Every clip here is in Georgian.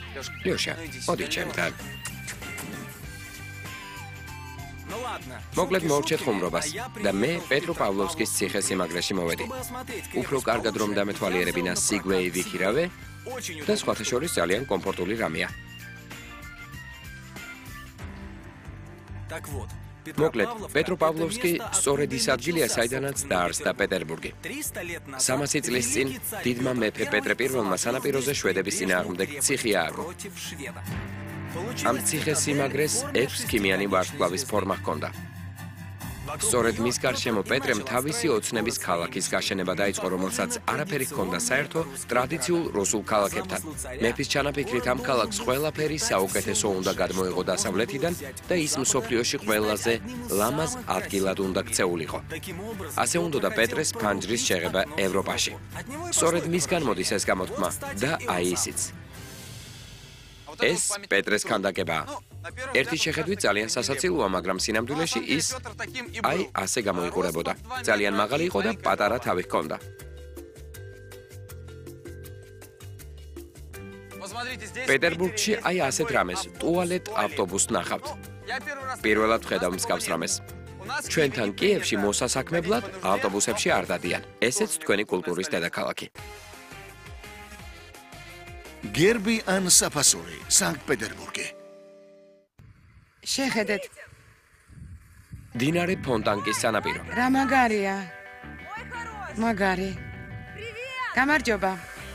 ლიოშა, მოდი ჩემთან. მოკლედ მოვრჩეთ ხუმრობას და მე პეტროპავლოვსკის ციხე-სიმაგრეში მოვედი. უფრო კარგად რომ დამეთვალიერებინა სიგვეი ვიქირავე და სხვათა შორის ძალიან კომფორტული რამეა. მოკლედ, პეტროპავლოვსკი სწორედ ის ადგილია, საიდანაც დაარსდა პეტერბურგი. 300 წლის წინ დიდმა მეფე პეტრე პირველმა სანაპიროზე შვედების წინააღმდეგ ციხე ააგო. ამ ციხე-სიმაგრეს 6 ქიმიანი ვარსკვლავის ფორმა ჰქონდა. სწორედ მის გარშემო პეტრემ თავისი ოცნების ქალაქის გაშენება დაიწყო, რომელსაც არაფერი ჰქონდა საერთო ტრადიციულ რუსულ ქალაქებთან. მეფის ჩანაფიქრით ამ ქალაქს ყველაფერი საუკეთესო უნდა გადმოეღო დასავლეთიდან და ის მსოფლიოში ყველაზე ლამაზ ადგილად უნდა ქცეულიყო. ასე უნდოდა პეტრეს ფანჯრის შეღება ევროპაში. სწორედ მისგან მოდის ეს გამოთქმა და აი ისიც. ეს პეტრეს ქანდაკებაა. ერთი შეხედვით ძალიან სასაცილოა, მაგრამ სინამდვილეში ის აი ასე გამოიყურებოდა. ძალიან მაღალი იყო და პატარა თავი ჰქონდა. პეტერბურგში აი ასეთ რამეს, ტუალეტ ავტობუსს ნახავთ. პირველად ვხედავ მსგავს რამეს. ჩვენთან კიევში მოსასაქმებლად ავტობუსებში არ დადიან. ესეც თქვენი კულტურის დედაქალაქი. გერბი ან საფასური, სანქტ-პეტერბურგი. შეხედეთ, დინარე ფონტანკის სანაპირო. რა მაგარია. მაგარი. გამარჯობა.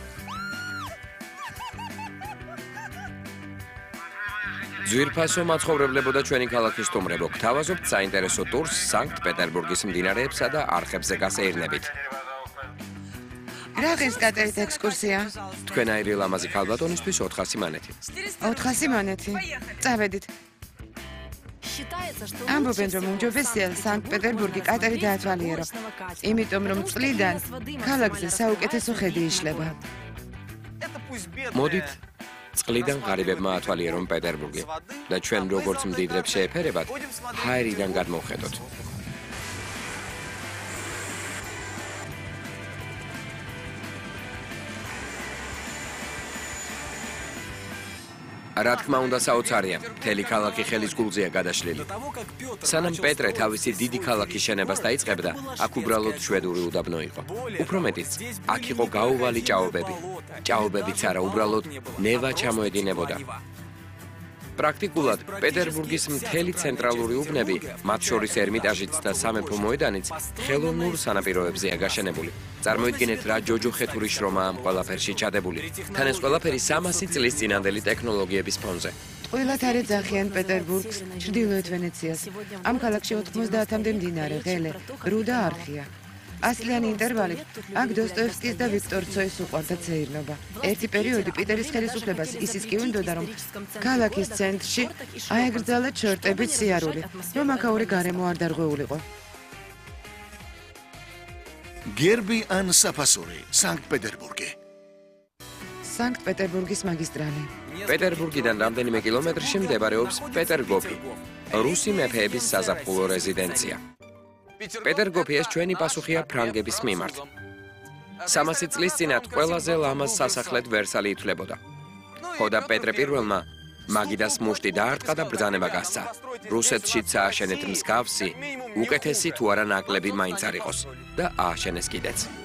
ძვირფასო მაცხოვრებლებო და ჩვენი ქალაქის სტუმრებო, გთავაზობთ საინტერესო ტურს სანქტ-პეტერბურგის მდინარეებსა და არხებზე გასეირნებით. რა ღირს გაწერით ექსკურსია? თქვენაირი ლამაზი ქალბატონისთვის 400 მანეთი. 400 მანეთი. წავედით. ამბობენ, რომ უმჯობესია სანქტ-პეტერბურგი კატერი დაათვალიერო, იმიტომ რომ წყლიდან ქალაქზე საუკეთესო ხედი იშლება. მოდით წყლიდან ღარიბებმა ათვალიერონ პეტერბურგი და ჩვენ როგორც მდიდრებს შეეფერებათ, ჰაერიდან გადმოვხედოთ. რა თქმა უნდა საოცარია, მთელი ქალაქი ხელის გულზეა გადაშლილი. სანამ პეტრე თავისი დიდი ქალაქის შენებას დაიწყებდა, აქ უბრალოდ შვედური უდაბნო იყო. უფრო მეტიც, აქ იყო გაუვალი ჭაობები. ჭაობებიც არა, უბრალოდ ნევა ჩამოედინებოდა. პრაქტიკულად, პეტერბურგის მთელი ცენტრალური უბნები, მათ შორის ერმიტაჟიც და სამეფო მოედანიც, ხელოვნურ სანაპიროებზეა გაშენებული. წარმოიდგინეთ, რა ჯოჯოხეთური შრომაა ამ ყველაფერში ჩადებული. თან ეს ყველაფერი 300 წლის წინანდელი ტექნოლოგიების ფონზე. ყველათ არ ეძახიან პეტერბურგს, ჩრდილოეთ ვენეციას. ამ ქალაქში 90-მდე მდინარე, ღელე, ბრუ და არხია. ასლიანი ინტერვალით, აქ დოსტოევსკის და ვიქტორ ცოის უყვარდა ცეირნობა. ერთი პერიოდი პიტერის ხელისუფლებას ისიც კი უნდოდა, რომ ქალაქის ცენტრში აეგრძალა ჩორტებით სიარული, რომ აქაური გარემო არ დარღვეულიყო. გერბი ან საფასური, სანქტ-პეტერბურგი. სანქტ-პეტერბურგის მაგისტრალი. პეტერბურგიდან რამდენიმე კილომეტრში მდებარეობს პეტერგოფი, რუსი მეფეების საზაფხულო რეზიდენცია. პეტერგოფი ეს ჩვენი პასუხია ფრანგების მიმართ. 300 წლის წინათ ყველაზე ლამაზ სასახლედ ვერსალი ითვლებოდა. ხოდა პეტრე პირველმა მაგიდას მუშტი დაარტყა და ბრძანება გასცა. რუსეთშიც ააშენეთ მსგავსი, უკეთესი თუ არა ნაკლები მაინც არ იყოს და ააშენეს კიდეც.